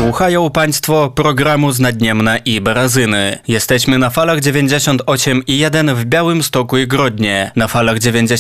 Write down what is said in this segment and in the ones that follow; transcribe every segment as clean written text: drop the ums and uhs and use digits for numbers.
Słuchają Państwo programu z Nadniemna i Barazyny. Jesteśmy na falach 98,1 w Białymstoku i Grodnie, na falach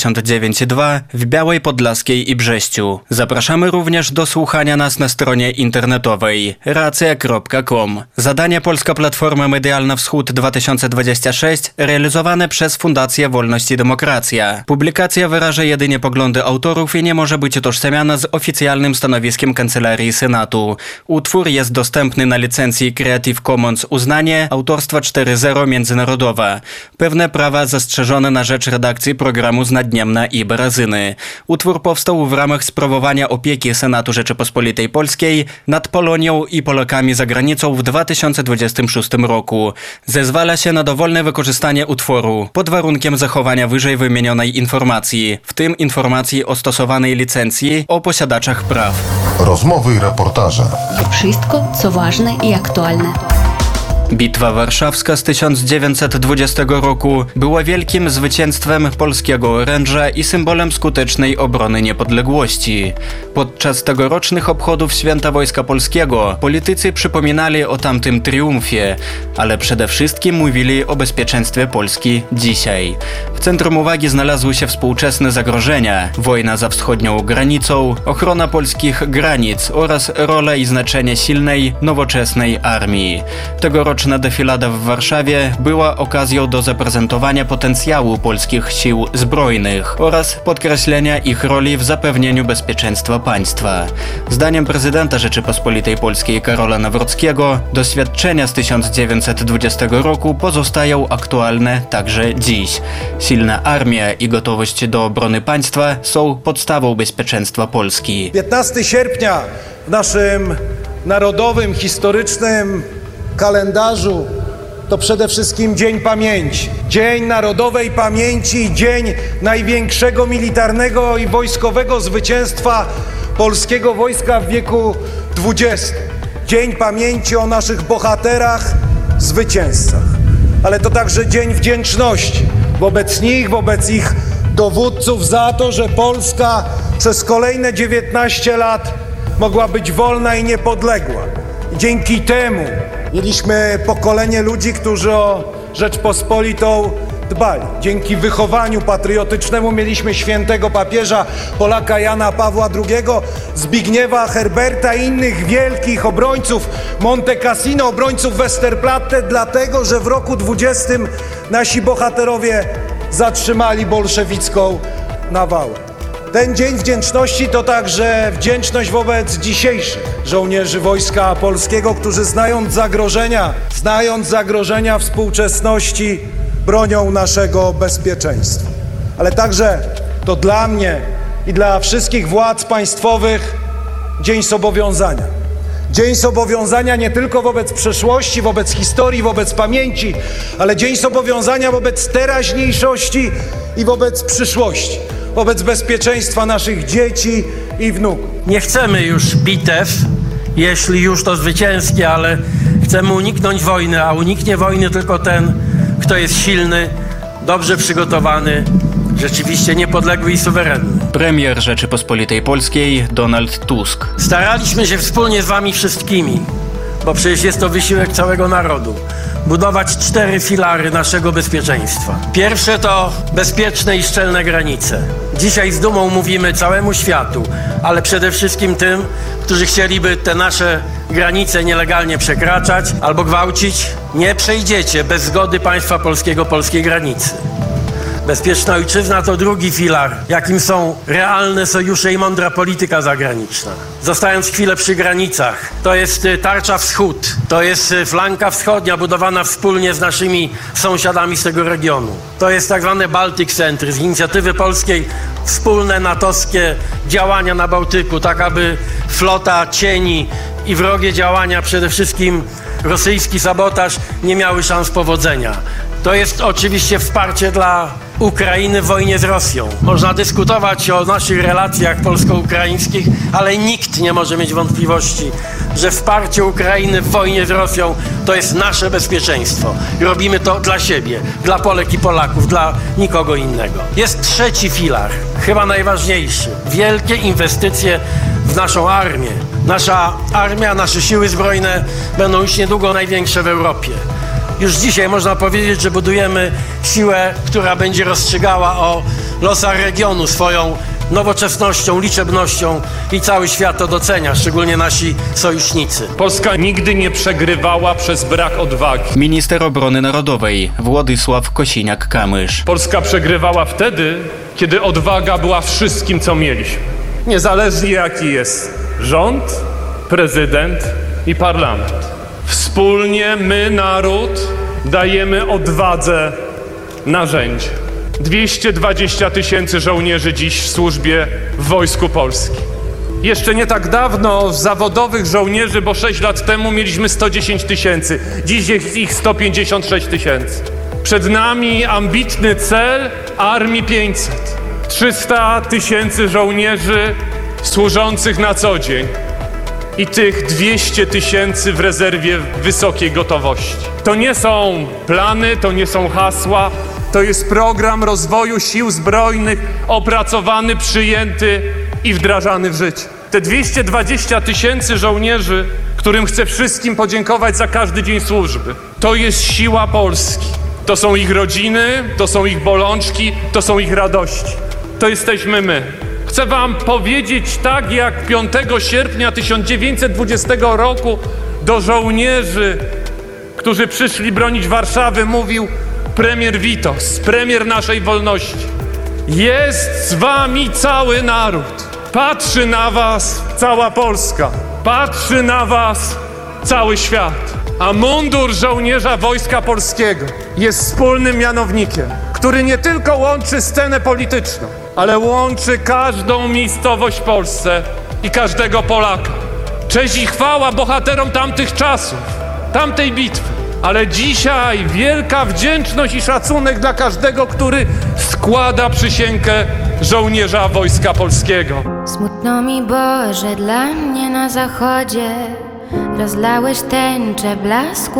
99,2 w Białej Podlaskiej i Brześciu. Zapraszamy również do słuchania nas na stronie internetowej racja.com. Zadanie Polska Platforma Medialna Wschód 2026 realizowane przez Fundację Wolność i Demokracja. Publikacja wyraża jedynie poglądy autorów i nie może być utożsamiana z oficjalnym stanowiskiem Kancelarii Senatu. Utwór jest dostępny na licencji Creative Commons uznanie autorstwa 4.0 międzynarodowa. Pewne prawa zastrzeżone na rzecz redakcji programu z Nadniemna i Barazyny. Utwór powstał w ramach sprawowania opieki Senatu Rzeczypospolitej Polskiej nad Polonią i Polakami za granicą w 2026 roku. Zezwala się na dowolne wykorzystanie utworu pod warunkiem zachowania wyżej wymienionej informacji, w tym informacji o stosowanej licencji o posiadaczach praw. Rozmowy i reportaże. Wszystko, co ważne i aktualne. Bitwa Warszawska z 1920 roku była wielkim zwycięstwem polskiego oręża i symbolem skutecznej obrony niepodległości. Podczas tegorocznych obchodów Święta Wojska Polskiego politycy przypominali o tamtym triumfie, ale przede wszystkim mówili o bezpieczeństwie Polski dzisiaj. W centrum uwagi znalazły się współczesne zagrożenia, wojna za wschodnią granicą, ochrona polskich granic oraz rola i znaczenie silnej, nowoczesnej armii. Tegoroczna defilada w Warszawie była okazją do zaprezentowania potencjału polskich sił zbrojnych oraz podkreślenia ich roli w zapewnieniu bezpieczeństwa państwa. Zdaniem prezydenta Rzeczypospolitej Polskiej Karola Nawrockiego doświadczenia z 1920 roku pozostają aktualne także dziś. Silna armia i gotowość do obrony państwa są podstawą bezpieczeństwa Polski. 15 sierpnia w naszym narodowym, historycznym kalendarzu to przede wszystkim Dzień Pamięci. Dzień Narodowej Pamięci i dzień największego militarnego i wojskowego zwycięstwa polskiego wojska w wieku XX. Dzień pamięci o naszych bohaterach, zwycięzcach. Ale to także dzień wdzięczności wobec nich, wobec ich dowódców za to, że Polska przez kolejne 19 lat mogła być wolna i niepodległa. I dzięki temu mieliśmy pokolenie ludzi, którzy o Rzeczpospolitą dbali. Dzięki wychowaniu patriotycznemu mieliśmy świętego papieża, Polaka Jana Pawła II, Zbigniewa Herberta i innych wielkich obrońców Monte Cassino, obrońców Westerplatte, dlatego że w roku 20 nasi bohaterowie zatrzymali bolszewicką nawałę. Ten Dzień Wdzięczności to także wdzięczność wobec dzisiejszych żołnierzy Wojska Polskiego, którzy znając zagrożenia współczesności, bronią naszego bezpieczeństwa. Ale także to dla mnie i dla wszystkich władz państwowych dzień zobowiązania. Dzień zobowiązania nie tylko wobec przeszłości, wobec historii, wobec pamięci, ale dzień zobowiązania wobec teraźniejszości i wobec przyszłości. Wobec bezpieczeństwa naszych dzieci i wnuków. Nie chcemy już bitew, jeśli już to zwycięskie, ale chcemy uniknąć wojny, a uniknie wojny tylko ten, kto jest silny, dobrze przygotowany, rzeczywiście niepodległy i suwerenny. Premier Rzeczypospolitej Polskiej Donald Tusk. Staraliśmy się wspólnie z wami wszystkimi, bo przecież jest to wysiłek całego narodu, budować 4 filary naszego bezpieczeństwa. Pierwsze to bezpieczne i szczelne granice. Dzisiaj z dumą mówimy całemu światu, ale przede wszystkim tym, którzy chcieliby te nasze granice nielegalnie przekraczać albo gwałcić. Nie przejdziecie bez zgody państwa polskiego polskiej granicy. Bezpieczna ojczyzna to drugi filar, jakim są realne sojusze i mądra polityka zagraniczna. Zostając chwilę przy granicach, to jest tarcza wschód, to jest flanka wschodnia budowana wspólnie z naszymi sąsiadami z tego regionu. To jest tak zwane Baltic Centry, z inicjatywy polskiej wspólne natowskie działania na Bałtyku, tak aby flota cieni i wrogie działania, przede wszystkim rosyjski sabotaż, nie miały szans powodzenia. To jest oczywiście wsparcie dla Ukrainy w wojnie z Rosją. Można dyskutować o naszych relacjach polsko-ukraińskich, ale nikt nie może mieć wątpliwości, że wsparcie Ukrainy w wojnie z Rosją to jest nasze bezpieczeństwo. Robimy to dla siebie, dla Polek i Polaków, dla nikogo innego. Jest trzeci filar, chyba najważniejszy. Wielkie inwestycje w naszą armię, Nasza armia, nasze siły zbrojne będą już niedługo największe w Europie. Już dzisiaj można powiedzieć, że budujemy siłę, która będzie rozstrzygała o losach regionu swoją nowoczesnością, liczebnością i cały świat to docenia, szczególnie nasi sojusznicy. Polska nigdy nie przegrywała przez brak odwagi. Minister obrony narodowej Władysław Kosiniak-Kamysz. Polska przegrywała wtedy, kiedy odwaga była wszystkim, co mieliśmy. Niezależnie jaki jest rząd, prezydent i parlament. Wspólnie my, naród, dajemy odwadze narzędzie. 220 000 żołnierzy dziś w służbie w Wojsku Polskim. Jeszcze nie tak dawno zawodowych żołnierzy, bo 6 lat temu mieliśmy 110 000, dziś jest ich 156 000. Przed nami ambitny cel Armii 500. 300 000 żołnierzy służących na co dzień i tych 200 000 w rezerwie wysokiej gotowości. To nie są plany, to nie są hasła, to jest program rozwoju sił zbrojnych opracowany, przyjęty i wdrażany w życie. Te 220 000 żołnierzy, którym chcę wszystkim podziękować za każdy dzień służby, to jest siła Polski. To są ich rodziny, to są ich bolączki, to są ich radości. To jesteśmy my. Chcę wam powiedzieć, tak jak 5 sierpnia 1920 roku do żołnierzy, którzy przyszli bronić Warszawy, mówił premier Witos, premier naszej wolności. Jest z wami cały naród. Patrzy na was cała Polska. Patrzy na was cały świat. A mundur żołnierza Wojska Polskiego jest wspólnym mianownikiem, który nie tylko łączy scenę polityczną, ale łączy każdą miejscowość w Polsce i każdego Polaka. Cześć i chwała bohaterom tamtych czasów, tamtej bitwy. Ale dzisiaj wielka wdzięczność i szacunek dla każdego, który składa przysięgę żołnierza Wojska Polskiego. Smutno mi, Boże, dla mnie na zachodzie rozlałeś tęczę blasku.